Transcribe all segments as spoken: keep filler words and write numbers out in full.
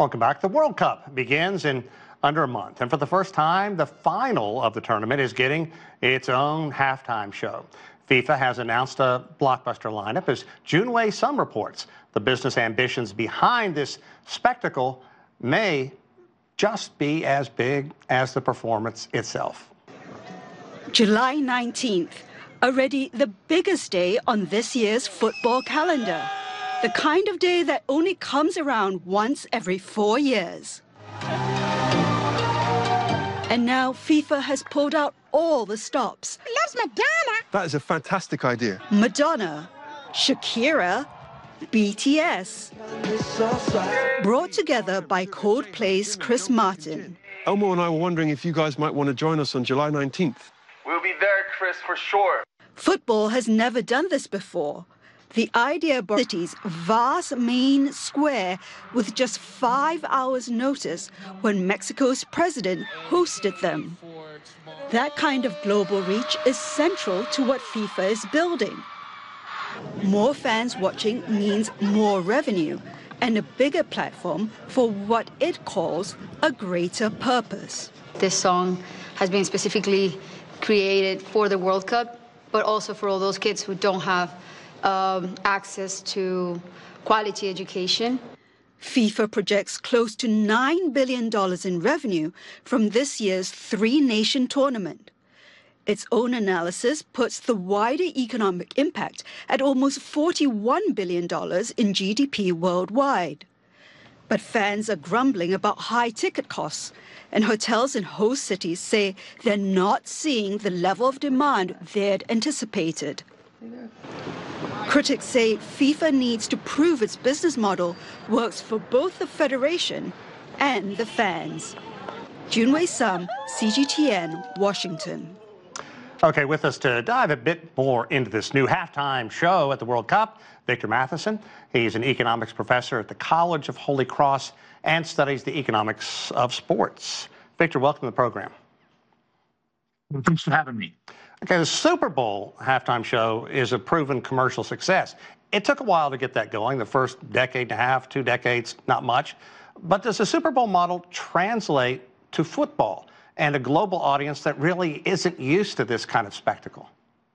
Welcome back. The World Cup begins in under a month, and for the first time, the final of the tournament is getting its own halftime show. FIFA has announced a blockbuster lineup. As Junwei Sum reports, the business ambitions behind this spectacle may just be as big as the performance itself. July nineteenth, already the biggest day on this year's football calendar. The kind of day that only comes around once every four years. And now FIFA has pulled out all the stops. Loves Madonna. That is a fantastic idea. Madonna, Shakira, B T S. Brought together by Coldplay's Chris Martin. Elmo and I were wondering if you guys might want to join us on July nineteenth. We'll be there, Chris, for sure. Football has never done this before. The idea of the city's vast main square with just five hours' notice when Mexico's president hosted them. That kind of global reach is central to what FIFA is building. More fans watching means more revenue and a bigger platform for what it calls a greater purpose. This song has been specifically created for the World Cup, but also for all those kids who don't have Um, access to quality education. FIFA projects close to nine billion dollars in revenue from this year's three-nation tournament. Its own analysis puts the wider economic impact at almost forty-one billion dollars in G D P worldwide. But fans are grumbling about high ticket costs, and hotels in host cities say they're not seeing the level of demand they'd anticipated. Critics say FIFA needs to prove its business model works for both the federation and the fans. Junwei Sum, C G T N, Washington. Okay, with us to dive a bit more into this new halftime show at the World Cup, Victor Matheson. He's an economics professor at the College of Holy Cross and studies the economics of sports. Victor, welcome to the program. Well, thanks for having me. Okay, the Super Bowl halftime show is a proven commercial success. It took a while to get that going, the first decade and a half, two decades, not much. But does the Super Bowl model translate to football and a global audience that really isn't used to this kind of spectacle?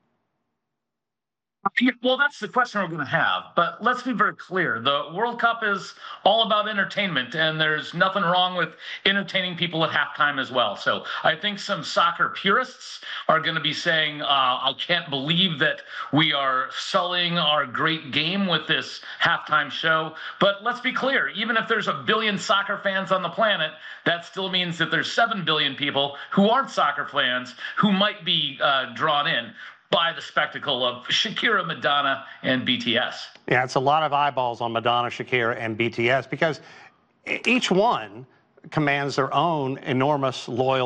Well, that's the question we're going to have. But let's be very clear. The World Cup is all about entertainment, and there's nothing wrong with entertaining people at halftime as well. So I think some soccer purists are going to be saying, uh, I can't believe that we are sullying our great game with this halftime show. But let's be clear. Even if there's a billion soccer fans on the planet, that still means that there's seven billion people who aren't soccer fans who might be uh, drawn in by the spectacle of Shakira, Madonna, and B T S. Yeah, it's a lot of eyeballs on Madonna, Shakira, and B T S because each one commands their own enormous loyal